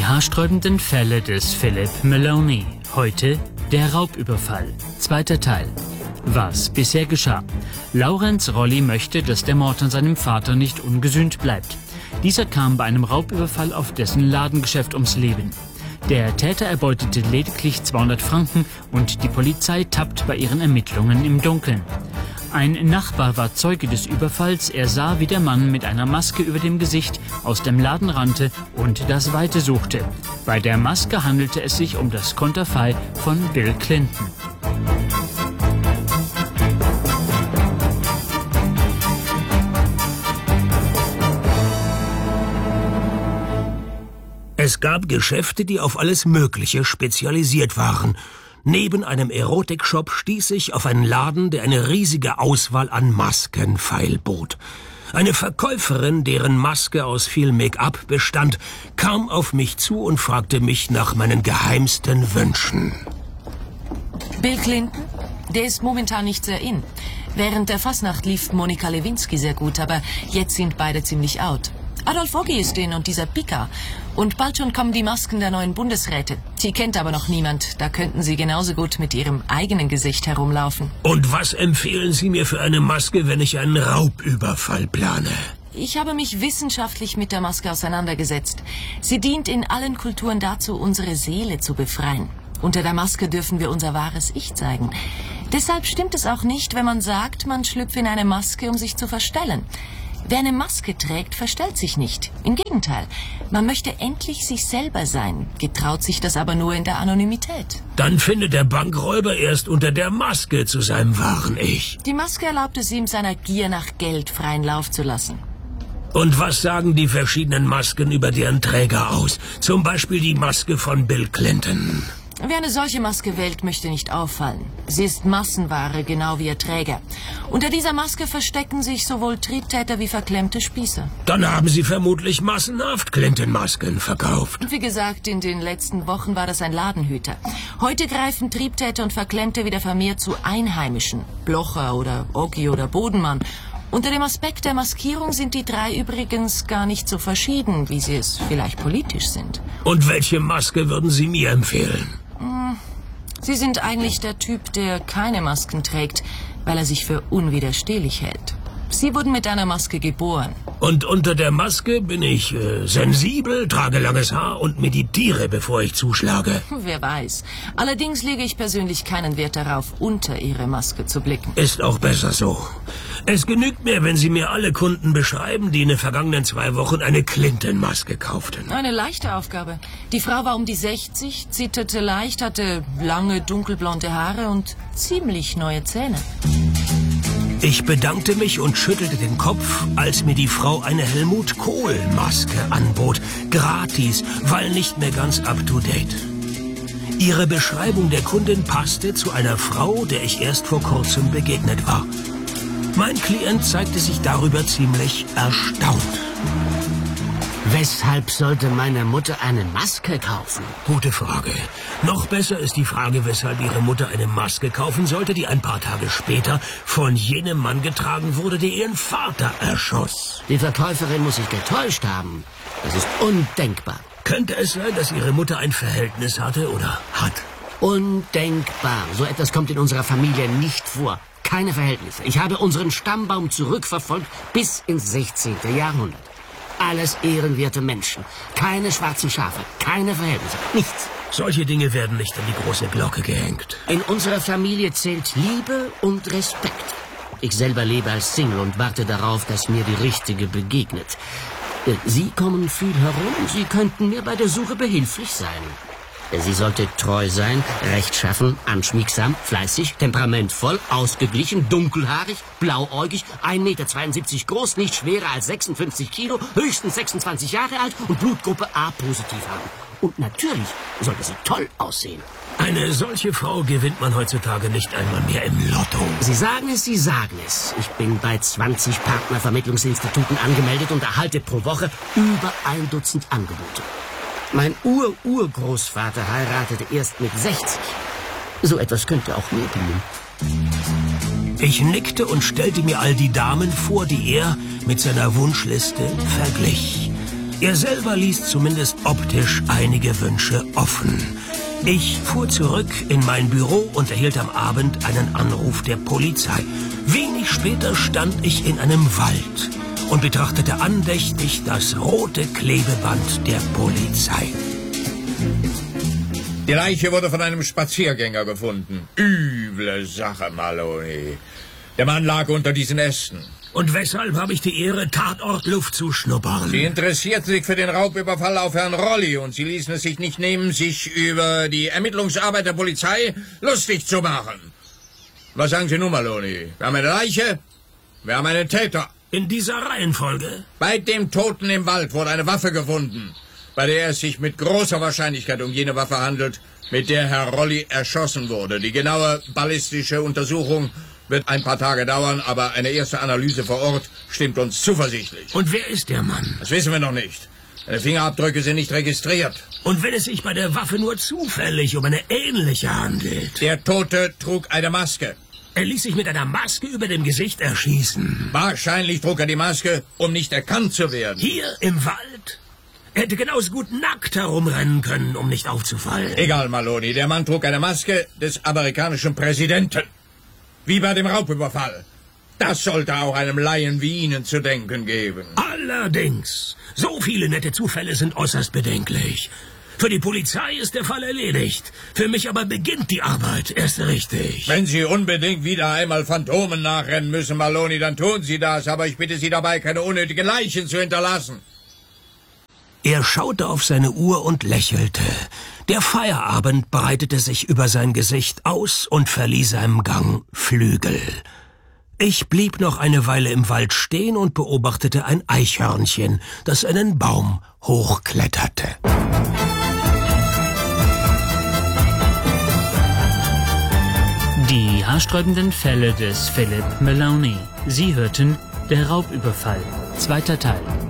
Die haarsträubenden Fälle des Philip Maloney. Heute der Raubüberfall. Zweiter Teil. Was bisher geschah. Laurens Rolli möchte, dass der Mord an seinem Vater nicht ungesühnt bleibt. Dieser kam bei einem Raubüberfall auf dessen Ladengeschäft ums Leben. Der Täter erbeutete lediglich 200 Franken und die Polizei tappt bei ihren Ermittlungen im Dunkeln. Ein Nachbar war Zeuge des Überfalls. Er sah, wie der Mann mit einer Maske über dem Gesicht aus dem Laden rannte und das Weite suchte. Bei der Maske handelte es sich um das Konterfei von Bill Clinton. Es gab Geschäfte, die auf alles Mögliche spezialisiert waren. Neben einem Erotikshop stieß ich auf einen Laden, der eine riesige Auswahl an Masken feilbot. Eine Verkäuferin, deren Maske aus viel Make-up bestand, kam auf mich zu und fragte mich nach meinen geheimsten Wünschen. Bill Clinton? Der ist momentan nicht sehr in. Während der Fasnacht lief Monika Lewinsky sehr gut, aber jetzt sind beide ziemlich out. Adolf Oggi ist in und dieser Pika. Und bald schon kommen die Masken der neuen Bundesräte. Die kennt aber noch niemand. Da könnten sie genauso gut mit ihrem eigenen Gesicht herumlaufen. Und was empfehlen Sie mir für eine Maske, wenn ich einen Raubüberfall plane? Ich habe mich wissenschaftlich mit der Maske auseinandergesetzt. Sie dient in allen Kulturen dazu, unsere Seele zu befreien. Unter der Maske dürfen wir unser wahres Ich zeigen. Deshalb stimmt es auch nicht, wenn man sagt, man schlüpfe in eine Maske, um sich zu verstellen. Wer eine Maske trägt, verstellt sich nicht. Im Gegenteil, man möchte endlich sich selber sein, getraut sich das aber nur in der Anonymität. Dann findet der Bankräuber erst unter der Maske zu seinem wahren Ich. Die Maske erlaubt es ihm, seiner Gier nach Geld freien Lauf zu lassen. Und was sagen die verschiedenen Masken über deren Träger aus? Zum Beispiel die Maske von Bill Clinton. Wer eine solche Maske wählt, möchte nicht auffallen. Sie ist Massenware, genau wie ihr Träger. Unter dieser Maske verstecken sich sowohl Triebtäter wie verklemmte Spießer. Dann haben Sie vermutlich massenhaft Clinton-Masken verkauft. Und wie gesagt, in den letzten Wochen war das ein Ladenhüter. Heute greifen Triebtäter und Verklemmte wieder vermehrt zu Einheimischen. Blocher oder Oggi oder Bodenmann. Unter dem Aspekt der Maskierung sind die drei übrigens gar nicht so verschieden, wie sie es vielleicht politisch sind. Und welche Maske würden Sie mir empfehlen? Sie sind eigentlich der Typ, der keine Masken trägt, weil er sich für unwiderstehlich hält. Sie wurden mit einer Maske geboren. Und unter der Maske bin ich sensibel, trage langes Haar und meditiere, bevor ich zuschlage. Wer weiß. Allerdings lege ich persönlich keinen Wert darauf, unter Ihre Maske zu blicken. Ist auch besser so. Es genügt mir, wenn Sie mir alle Kunden beschreiben, die in den vergangenen 2 Wochen eine Clinton-Maske kauften. Eine leichte Aufgabe. Die Frau war um die 60, zitterte leicht, hatte lange dunkelblonde Haare und ziemlich neue Zähne. Ich bedankte mich und schüttelte den Kopf, als mir die Frau eine Helmut Kohl-Maske anbot. Gratis, weil nicht mehr ganz up-to-date. Ihre Beschreibung der Kundin passte zu einer Frau, der ich erst vor kurzem begegnet war. Mein Klient zeigte sich darüber ziemlich erstaunt. Weshalb sollte meine Mutter eine Maske kaufen? Gute Frage. Noch besser ist die Frage, weshalb Ihre Mutter eine Maske kaufen sollte, die ein paar Tage später von jenem Mann getragen wurde, der ihren Vater erschoss. Die Verkäuferin muss sich getäuscht haben. Das ist undenkbar. Könnte es sein, dass Ihre Mutter ein Verhältnis hatte oder hat? Undenkbar. So etwas kommt in unserer Familie nicht vor. Keine Verhältnisse. Ich habe unseren Stammbaum zurückverfolgt bis ins 16. Jahrhundert. Alles ehrenwerte Menschen. Keine schwarzen Schafe, keine Verhältnisse, nichts. Solche Dinge werden nicht an die große Glocke gehängt. In unserer Familie zählt Liebe und Respekt. Ich selber lebe als Single und warte darauf, dass mir die Richtige begegnet. Sie kommen viel herum, Sie könnten mir bei der Suche behilflich sein. Sie sollte treu sein, rechtschaffen, anschmiegsam, fleißig, temperamentvoll, ausgeglichen, dunkelhaarig, blauäugig, 1,72 Meter groß, nicht schwerer als 56 Kilo, höchstens 26 Jahre alt und Blutgruppe A positiv haben. Und natürlich sollte sie toll aussehen. Eine solche Frau gewinnt man heutzutage nicht einmal mehr im Lotto. Sie sagen es, Sie sagen es. Ich bin bei 20 Partnervermittlungsinstituten angemeldet und erhalte pro Woche über 1 Dutzend Angebote. Mein Urgroßvater heiratete erst mit 60. So etwas könnte auch mir dienen. Ich nickte und stellte mir all die Damen vor, die er mit seiner Wunschliste verglich. Er selber ließ zumindest optisch einige Wünsche offen. Ich fuhr zurück in mein Büro und erhielt am Abend einen Anruf der Polizei. Wenig später stand ich in einem Wald und betrachtete andächtig das rote Klebeband der Polizei. Die Leiche wurde von einem Spaziergänger gefunden. Üble Sache, Maloney. Der Mann lag unter diesen Ästen. Und weshalb habe ich die Ehre, Tatortluft zu schnuppern? Sie interessierten sich für den Raubüberfall auf Herrn Rolli und Sie ließen es sich nicht nehmen, sich über die Ermittlungsarbeit der Polizei lustig zu machen. Was sagen Sie nun, Maloney? Wir haben eine Leiche, wir haben einen Täter. In dieser Reihenfolge? Bei dem Toten im Wald wurde eine Waffe gefunden, bei der es sich mit großer Wahrscheinlichkeit um jene Waffe handelt, mit der Herr Rolli erschossen wurde. Die genaue ballistische Untersuchung wird ein paar Tage dauern, aber eine erste Analyse vor Ort stimmt uns zuversichtlich. Und wer ist der Mann? Das wissen wir noch nicht. Seine Fingerabdrücke sind nicht registriert. Und wenn es sich bei der Waffe nur zufällig um eine ähnliche handelt? Der Tote trug eine Maske. Er ließ sich mit einer Maske über dem Gesicht erschießen. Wahrscheinlich trug er die Maske, um nicht erkannt zu werden. Hier im Wald? Er hätte genauso gut nackt herumrennen können, um nicht aufzufallen. Egal, Maloney. Der Mann trug eine Maske des amerikanischen Präsidenten. Wie bei dem Raubüberfall. Das sollte auch einem Laien wie Ihnen zu denken geben. Allerdings. So viele nette Zufälle sind äußerst bedenklich. Für die Polizei ist der Fall erledigt. Für mich aber beginnt die Arbeit erst richtig. Wenn Sie unbedingt wieder einmal Phantomen nachrennen müssen, Maloney, dann tun Sie das. Aber ich bitte Sie dabei, keine unnötigen Leichen zu hinterlassen. Er schaute auf seine Uhr und lächelte. Der Feierabend breitete sich über sein Gesicht aus und verlieh seinem Gang Flügel. Ich blieb noch eine Weile im Wald stehen und beobachtete ein Eichhörnchen, das einen Baum hochkletterte. Die haarsträubenden Fälle des Philip Maloney. Sie hörten Der Raubüberfall, 2. Teil.